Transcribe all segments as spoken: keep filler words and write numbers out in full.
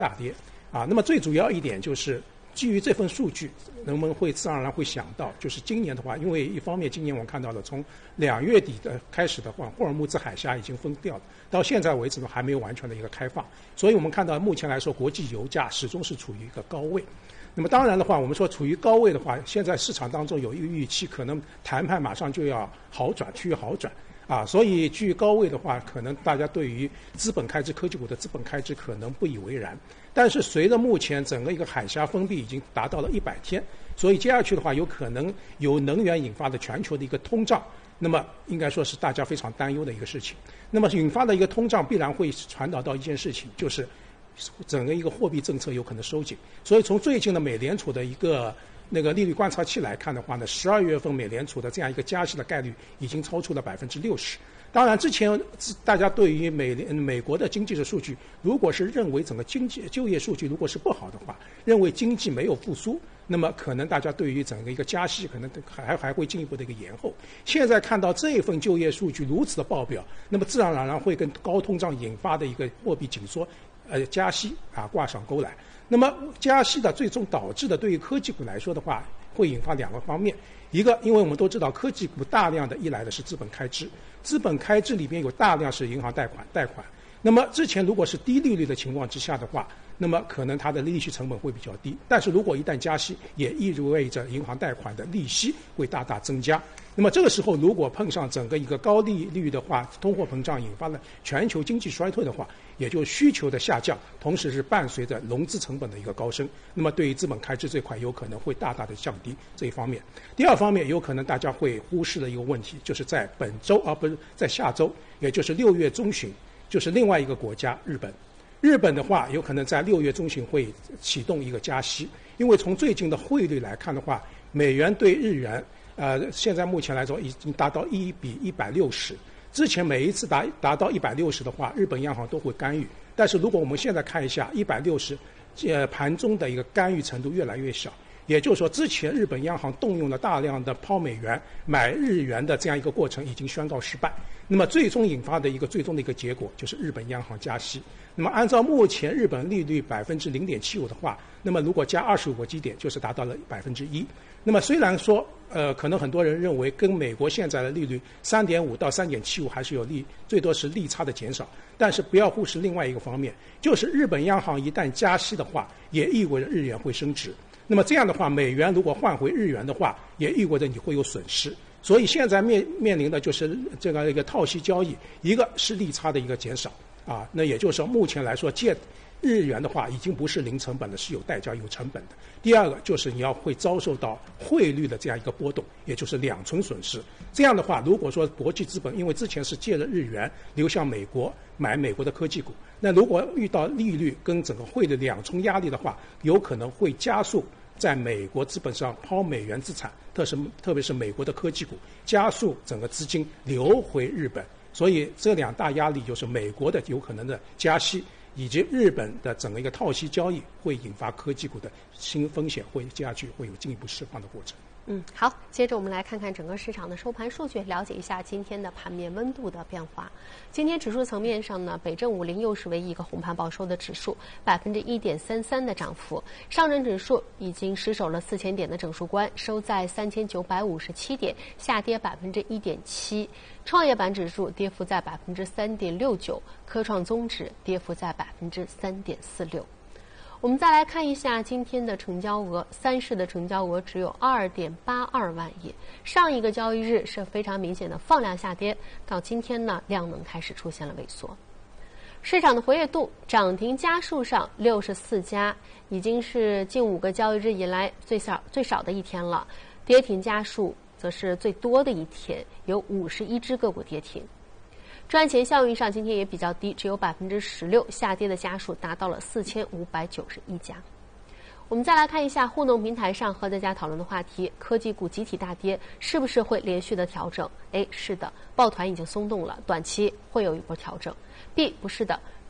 大跌啊。那么最主要一点就是基于这份数据，人们会自然而然会想到，就是今年的话，因为一方面今年我们看到了从两月底的开始的话，霍尔木兹海峡已经封掉了，到现在为止呢还没有完全的一个开放，所以我们看到目前来说，国际油价始终是处于一个高位。那么当然的话，我们说处于高位的话，现在市场当中有一个预期，可能谈判马上就要好转，趋于好转。啊，所以居于高位的话，可能大家对于资本开支、科技股的资本开支可能不以为然。但是随着目前整个一个海峡封闭已经达到了一百天，所以接下去的话，有可能由能源引发的全球的一个通胀，那么应该说是大家非常担忧的一个事情。那么引发的一个通胀必然会传导到一件事情，就是整个一个货币政策有可能收紧。所以从最近的美联储的一个那个利率观察器来看的话呢，十二月份美联储的这样一个加息的概率已经超出了百分之六十。当然，之前大家对于美美国的经济的数据，如果是认为整个经济就业数据如果是不好的话，认为经济没有复苏，那么可能大家对于整个一个加息可能还还会进一步的一个延后。现在看到这份就业数据如此的爆表，那么自然而然会跟高通胀引发的一个货币紧缩，呃加息啊挂上钩来。那么加息的最终导致的对于科技股来说的话，会引发两个方面。一个，因为我们都知道科技股大量的依赖的是资本开支，资本开支里面有大量是银行贷款贷款。那么之前如果是低利率的情况之下的话，那么可能它的利息成本会比较低。但是如果一旦加息，也意味着银行贷款的利息会大大增加。那么这个时候如果碰上整个一个高利率的话，通货膨胀引发了全球经济衰退的话，也就需求的下降，同时是伴随着融资成本的一个高升，那么对于资本开支这块有可能会大大的降低这一方面。第二方面，有可能大家会忽视的一个问题，就是在本周而、啊、不是在下周，也就是六月中旬，就是另外一个国家日本。日本的话，有可能在六月中旬会启动一个加息，因为从最近的汇率来看的话，美元对日元，呃，现在目前来说已经达到一比一百六十。之前每一次达达到一百六十的话，日本央行都会干预。但是如果我们现在看一下一百六十，呃，盘中的一个干预程度越来越小。也就是说，之前日本央行动用了大量的抛美元买日元的这样一个过程已经宣告失败。那么最终引发的一个最终的一个结果就是日本央行加息。那么按照目前日本利率百分之零点七五的话，那么如果加二十五个基点，就是达到了百分之一。那么虽然说，呃，可能很多人认为跟美国现在的利率三点五到三点七五还是有利，最多是利差的减少。但是不要忽视另外一个方面，就是日本央行一旦加息的话，也意味着日元会升值。那么这样的话，美元如果换回日元的话，也意味着你会有损失。所以现在面面临的就是这个一个套息交易，一个是利差的一个减少啊，那也就是说目前来说借日元的话已经不是零成本的，是有代价有成本的。第二个就是你要会遭受到汇率的这样一个波动，也就是两重损失。这样的话，如果说国际资本因为之前是借着日元流向美国买美国的科技股，那如果遇到利率跟整个汇率两重压力的话，有可能会加速在美国资本上抛美元资产，特是特别是美国的科技股，加速整个资金流回日本。所以这两大压力就是美国的有可能的加息，以及日本的整个一个套息交易会引发科技股的新风险会接下去会有进一步释放的过程。 嗯，好，接着我们来看看整个市场的收盘数据，了解一下今天的盘面温度的变化。今天指数层面上呢，北证五零又是唯一一个红盘报收的指数，百分之一点三三的涨幅。上证指数已经失守了四千点的整数关，收在三千九百五十七点，下跌百分之一点七。创业板指数跌幅在百分之三点六九，科创综指跌幅在百分之三点四六。我们再来看一下今天的成交额，三市的成交额只有二点八二万亿，上一个交易日是非常明显的放量下跌，到今天呢，量能开始出现了萎缩。市场的活跃度，涨停家数上六十四家，已经是近五个交易日以来最少最少的一天了，跌停家数则是最多的一天，有五十一只个股跌停。赚钱效应上今天也比较低，只有百分之十六，下跌的家数达到了四千五百九十一家。我们再来看一下互动平台上和大家讨论的话题：科技股集体大跌，是不是会连续的调整？ A 是的，抱团已经松动了，短期会有一波调整。 B 不是的，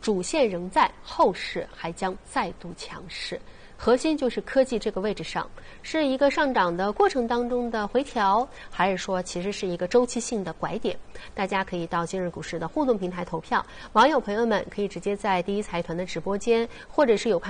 主线仍在，后市还将再度强势。核心就是科技这个位置上，是一个上涨的过程当中的回调，还是说其实是一个周期性的拐点？大家可以到今日股市的互动平台投票，网友朋友们可以直接在第一财团的直播间，或者是有